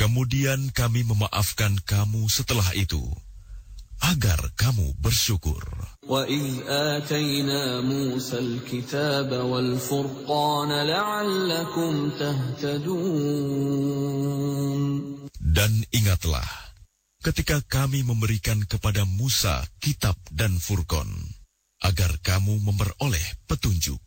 Kemudian kami memaafkan kamu setelah itu, agar kamu bersyukur. وَإِذْ آتَيْنَا مُوسَى الْكِتَابَ وَالْفُرْقَانَ لَعَلَّكُمْ تَهْتَدُونَ. Dan ingatlah, ketika kami memberikan kepada Musa kitab dan Furqan, agar kamu memperoleh petunjuk.